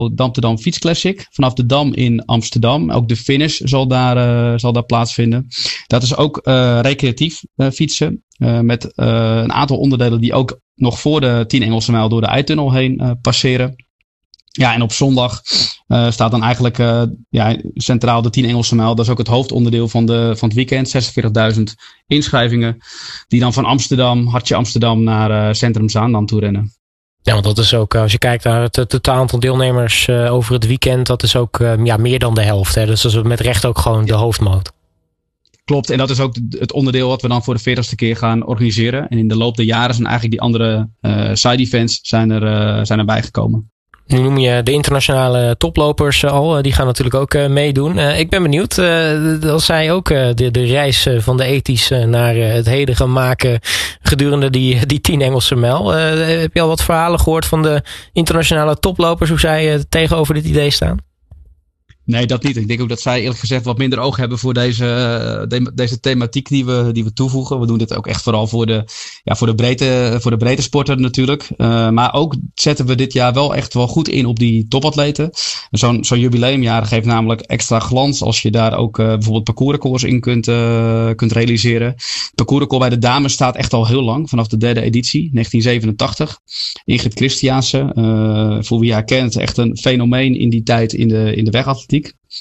Dam Fiets Classic. Vanaf de Dam in Amsterdam. Ook de finish zal daar plaatsvinden. Dat is ook recreatief fietsen. Met een aantal onderdelen die ook nog voor de 10 Engelse mijl door de Eitunnel heen passeren. Ja, en op zondag staat dan eigenlijk centraal de 10 Engelse mijl. Dat is ook het hoofdonderdeel van het weekend. 46.000 inschrijvingen. Die dan van Hartje Amsterdam naar Centrum Zaandam toe rennen. Ja, want dat is ook, als je kijkt naar het totaal aantal deelnemers over het weekend. Dat is ook meer dan de helft. Hè? Dus dat is met recht ook gewoon de hoofdmoot. Klopt, en dat is ook het onderdeel wat we dan voor de 40ste keer gaan organiseren. En in de loop der jaren zijn eigenlijk die andere side events zijn erbij gekomen. Nu noem je de internationale toplopers al. Die gaan natuurlijk ook meedoen. Ik ben benieuwd als zij ook de reis van de ethisch naar het heden gaan maken gedurende die 10 Engelse mijl. Heb je al wat verhalen gehoord van de internationale toplopers? Hoe zij tegenover dit idee staan? Nee, dat niet. Ik denk ook dat zij eerlijk gezegd wat minder oog hebben voor deze thematiek die we toevoegen. We doen dit ook echt vooral voor de breedte sporter natuurlijk. Maar ook zetten we dit jaar wel echt wel goed in op die topatleten. Zo'n jubileumjaar geeft namelijk extra glans als je daar ook bijvoorbeeld parcoursrecords in kunt realiseren. Het parcoursrecord bij de dames staat echt al heel lang, vanaf de 3e editie, 1987. Ingrid Christiaanse, voor wie haar kent, echt een fenomeen in die tijd in de wegatletiek.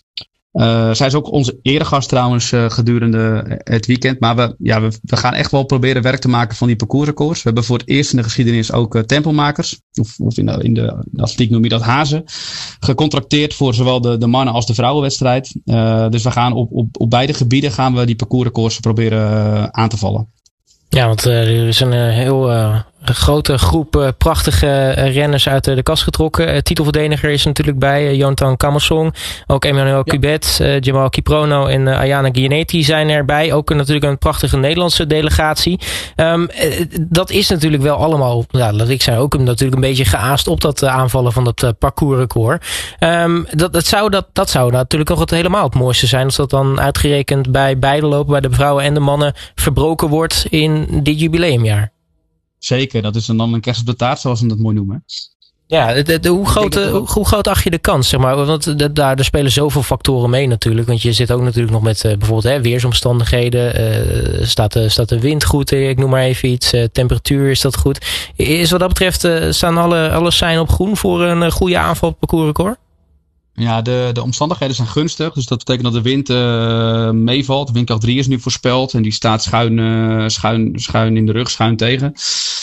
Zij is ook onze eregast trouwens gedurende het weekend. Maar we gaan echt wel proberen werk te maken van die parcoursrecords. We hebben voor het eerst in de geschiedenis ook tempelmakers. Of in de atletiek noem je dat hazen. Gecontracteerd voor zowel de mannen als de vrouwenwedstrijd. Dus we gaan op beide gebieden gaan we die parcoursrecords proberen aan te vallen. Ja, want er is een heel grote groep prachtige renners uit de kast getrokken. Titelverdediger is er natuurlijk bij. Jonathan Kamersong. Ook Emmanuel Kubet, Jamal Kiprono en Ayana Gianetti zijn erbij. Ook natuurlijk een prachtige Nederlandse delegatie. Dat is natuurlijk wel allemaal, laat ik zeggen, ook natuurlijk een beetje geaast op dat aanvallen van dat parcoursrecord. Dat zou natuurlijk nog helemaal het mooiste zijn als dat dan uitgerekend bij beide lopen, bij de vrouwen en de mannen, verbroken wordt in dit jubileumjaar. Zeker, dat is dan een kerst op de taart, zoals we dat mooi noemen. Ja, hoe groot acht je de kans, zeg maar? Want daar spelen zoveel factoren mee natuurlijk. Want je zit ook natuurlijk nog met bijvoorbeeld weersomstandigheden. Staat de wind goed? Ik noem maar even iets. Temperatuur, is dat goed? Is wat dat betreft, staan alle seinen op groen voor een goede aanval op parcoursrecord? Ja, de omstandigheden zijn gunstig. Dus dat betekent dat de wind meevalt. Windkracht 3 is nu voorspeld. En die staat schuin in de rug, schuin tegen.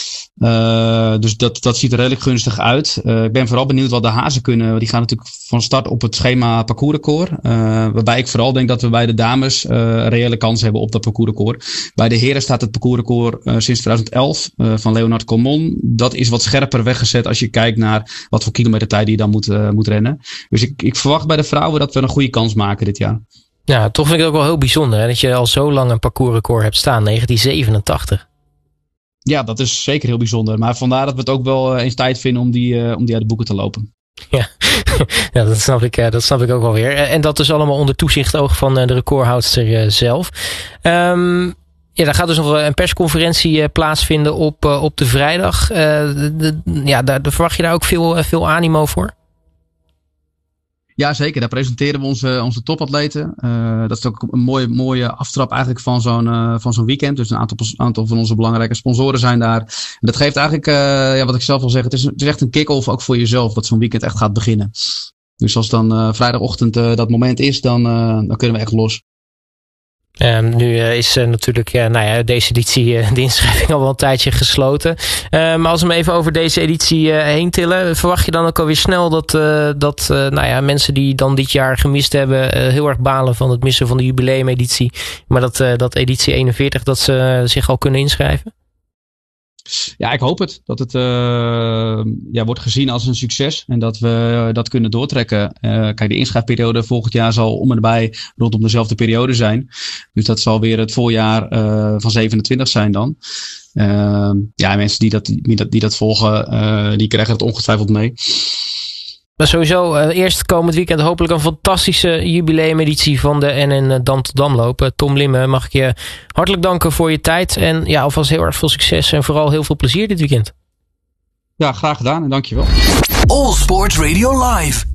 Dus dat ziet er redelijk gunstig uit. Ik ben vooral benieuwd wat de hazen kunnen. Die gaan natuurlijk van start op het schema parcoursrecord. Waarbij ik vooral denk dat we bij de dames een reële kans hebben op dat parcoursrecord. Bij de heren staat het parcoursrecord sinds 2011 van Leonard Colmon. Dat is wat scherper weggezet als je kijkt naar wat voor kilometertijd die dan moet rennen. Dus ik verwacht bij de vrouwen dat we een goede kans maken dit jaar. Ja, toch vind ik het ook wel heel bijzonder hè, dat je al zo lang een parcoursrecord hebt staan. 1987. Ja, dat is zeker heel bijzonder. Maar vandaar dat we het ook wel eens tijd vinden om die uit de boeken te lopen. Ja, ja dat snap ik ook wel weer. En dat is allemaal onder toezicht ook van de recordhoudster zelf. Ja, daar gaat dus nog een persconferentie plaatsvinden op de vrijdag. Daar verwacht je daar ook veel animo voor? Ja, zeker. Daar presenteren we onze topatleten. Dat is ook een mooie aftrap eigenlijk van zo'n weekend. Dus een aantal van onze belangrijke sponsoren zijn daar. En dat geeft eigenlijk, wat ik zelf wil zeggen, het is echt een kick-off ook voor jezelf, dat zo'n weekend echt gaat beginnen. Dus als dan vrijdagochtend dat moment is, dan kunnen we echt los. Nu is natuurlijk deze editie de inschrijving al wel een tijdje gesloten. Maar als we hem even over deze editie heen tillen, verwacht je dan ook alweer snel dat mensen die dan dit jaar gemist hebben heel erg balen van het missen van de jubileumeditie. Maar dat editie 41 dat ze zich al kunnen inschrijven? Ja, ik hoop het. Dat het wordt gezien als een succes. En dat we dat kunnen doortrekken. Kijk, de inschrijfperiode volgend jaar zal om en nabij rondom dezelfde periode zijn. Dus dat zal weer het voorjaar van 27 zijn dan. Mensen die dat volgen, die krijgen het ongetwijfeld mee. Maar sowieso eerst komend weekend hopelijk een fantastische jubileumeditie van de NN Dam tot Dam lopen. Tom Limme, mag ik je hartelijk danken voor je tijd. En ja, alvast heel erg veel succes en vooral heel veel plezier dit weekend. Ja, graag gedaan en dankjewel. All Sports Radio Live.